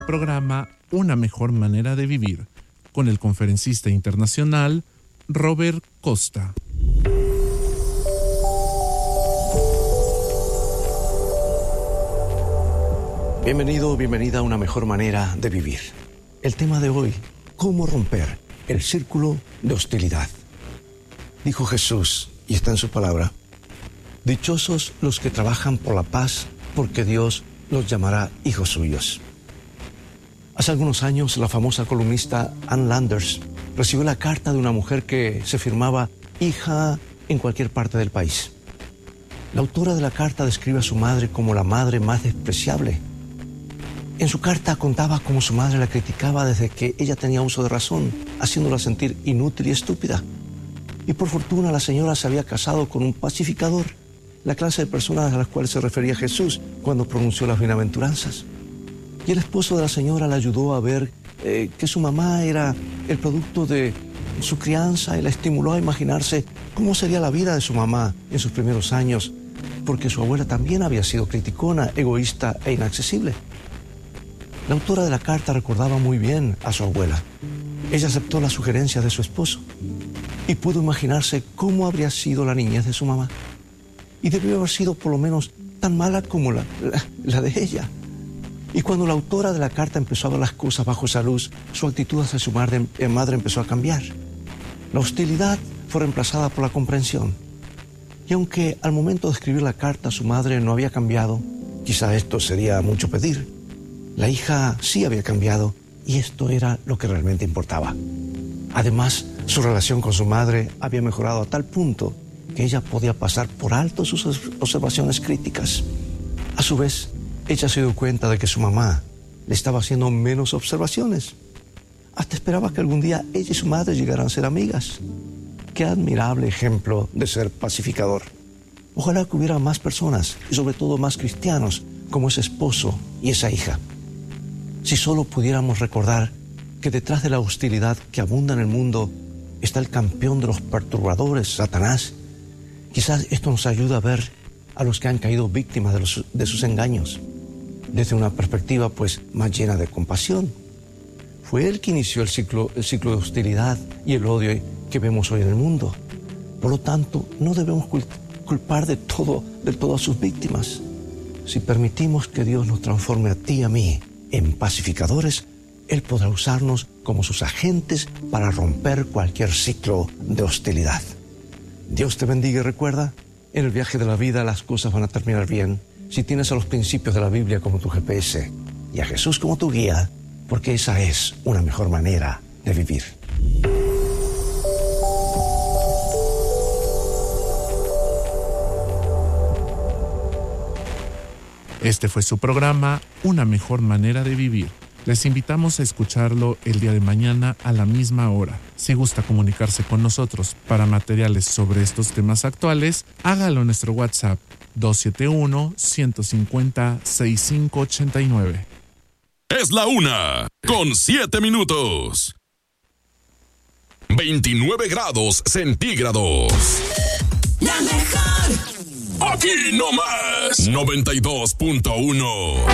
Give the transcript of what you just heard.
Programa Una mejor manera de vivir, con el conferencista internacional Robert Costa. Bienvenido, bienvenida a Una mejor manera de vivir. El tema de hoy, ¿cómo romper el círculo de hostilidad? Dijo Jesús, y está en su palabra, dichosos los que trabajan por la paz, porque Dios los llamará hijos suyos. Hace algunos años, la famosa columnista Ann Landers recibió la carta de una mujer que se firmaba hija en cualquier parte del país. La autora de la carta describe a su madre como la madre más despreciable. En su carta contaba cómo su madre la criticaba desde que ella tenía uso de razón, haciéndola sentir inútil y estúpida. Y por fortuna la señora se había casado con un pacificador, la clase de personas a las cuales se refería Jesús cuando pronunció las bienaventuranzas. Y el esposo de la señora la ayudó a ver que su mamá era el producto de su crianza y la estimuló a imaginarse cómo sería la vida de su mamá en sus primeros años, porque su abuela también había sido criticona, egoísta e inaccesible. La autora de la carta recordaba muy bien a su abuela. Ella aceptó las sugerencias de su esposo y pudo imaginarse cómo habría sido la niñez de su mamá. Y debió haber sido por lo menos tan mala como la de ella. Y cuando la autora de la carta empezó a ver las cosas bajo esa luz, su actitud hacia su madre empezó a cambiar. La hostilidad fue reemplazada por la comprensión. Y aunque al momento de escribir la carta su madre no había cambiado, quizá esto sería mucho pedir, la hija sí había cambiado y esto era lo que realmente importaba. Además, su relación con su madre había mejorado a tal punto que ella podía pasar por alto sus observaciones críticas. A su vez, ella se dio cuenta de que su mamá le estaba haciendo menos observaciones. Hasta esperaba que algún día ella y su madre llegaran a ser amigas. Qué admirable ejemplo de ser pacificador. Ojalá que hubiera más personas, y sobre todo más cristianos, como ese esposo y esa hija. Si solo pudiéramos recordar que detrás de la hostilidad que abunda en el mundo está el campeón de los perturbadores, Satanás, quizás esto nos ayude a ver a los que han caído víctimas de sus engaños desde una perspectiva pues más llena de compasión. Fue él que inició el ciclo de hostilidad y el odio que vemos hoy en el mundo. Por lo tanto, no debemos culpar del todo a sus víctimas. Si permitimos que Dios nos transforme a ti y a mí en pacificadores, Él podrá usarnos como sus agentes para romper cualquier ciclo de hostilidad. Dios te bendiga y recuerda, en el viaje de la vida las cosas van a terminar bien si tienes a los principios de la Biblia como tu GPS y a Jesús como tu guía, porque esa es una mejor manera de vivir. Este fue su programa Una mejor manera de vivir. Les invitamos a escucharlo el día de mañana a la misma hora. Si gusta comunicarse con nosotros para materiales sobre estos temas actuales, hágalo en nuestro WhatsApp 271-150-6589. Es la 1:07. 29 grados centígrados. La mejor. Aquí no más. 92.1.